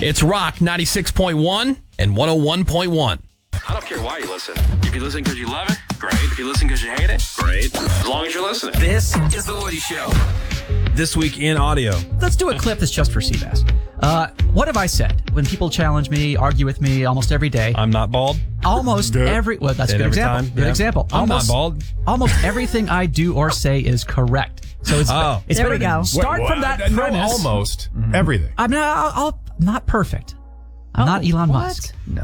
It's Rock 96.1 and 101.1. I don't care why you listen. If you listen because you love it, great. If you listen because you hate it, great. As long as you're listening. This is The Woody Show. This week in audio. Let's do a clip that's just for Seabass. What have I said? When people challenge me, argue with me almost every day. I'm not bald. Almost every... Well, that's a good example. Good example. I'm not bald. Almost everything I do or say is correct. So it's There we go. Start from that premise. No, almost everything. I'm not perfect. I'm not Elon Musk. No.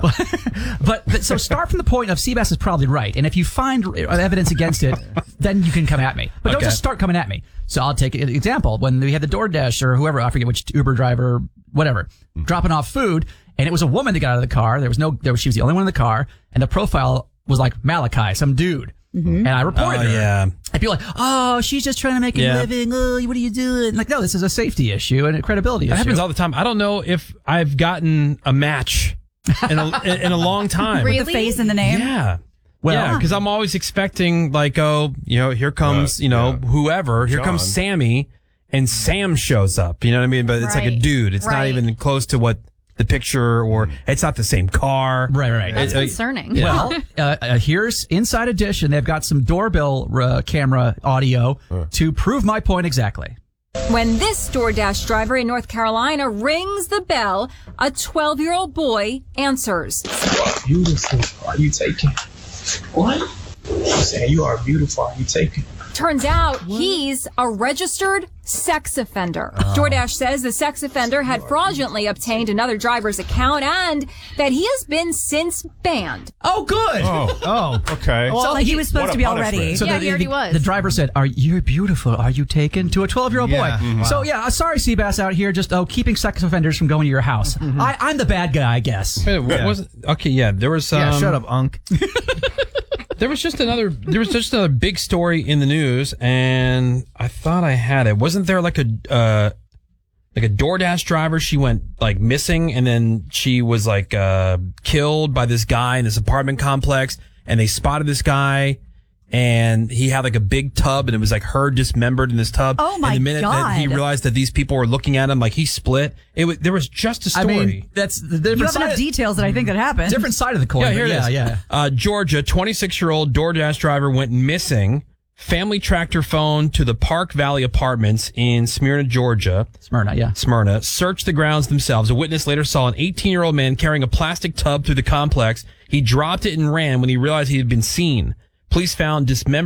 but so start from the point of Seabass is probably right. And if you find evidence against it, then you can come at me. But don't just start coming at me. So I'll take an example. When we had the DoorDash or whoever, I forget which Uber driver, whatever, dropping off food, and it was a woman that got out of the car. She was the only one in the car, and the profile was like Malachi, some dude. And I reported her. Yeah. And people are like, oh, she's just trying to make a living. Oh, what are you doing? Like, no, this is a safety issue and a credibility issue. That happens all the time. I don't know if I've gotten a match in a long time. Really? The face and the name? Yeah. Well, because I'm always expecting, like, here comes, whoever. Here comes Sammy, and Sam shows up. You know what I mean? But it's like a dude. It's not even close to what the picture, or it's not the same car. Right. That's concerning. Well, here's Inside Edition. They've got some doorbell camera audio to prove my point exactly. When this DoorDash driver in North Carolina rings the bell, a 12-year-old boy answers. You are beautiful. Are you taking? What? I'm saying you are beautiful. Are you taking? Turns out he's a registered sex offender. DoorDash says the sex offender had fraudulently obtained another driver's account and that he has been since banned. Oh, good. Oh, okay. Well, he was supposed to be already. So he already was. The driver said, "You're beautiful. Are you taken?" to a 12-year-old boy. Wow. So sorry, Seabass out here, just keeping sex offenders from going to your house. I'm the bad guy, I guess. There was. Shut up, Unc. There was just another big story in the news, and I thought I had it. Wasn't there like a DoorDash driver? She went like missing, and then she was like killed by this guy in this apartment complex, and they spotted this guy, and he had like a big tub, and it was like her dismembered in this tub. Oh my And the minute that he God. realized that these people were looking at him, like he split. There was just a story. I mean, that's the different You have side. enough details that I think that happened. Different side of the coin. Here it is. Yeah. Georgia, 26-year-old DoorDash driver went missing. Family tracked her phone to the Park Valley Apartments in Smyrna, Georgia. Smyrna. Searched the grounds themselves. A witness later saw an 18-year-old man carrying a plastic tub through the complex. He dropped it and ran when he realized he had been seen. Police found dismembered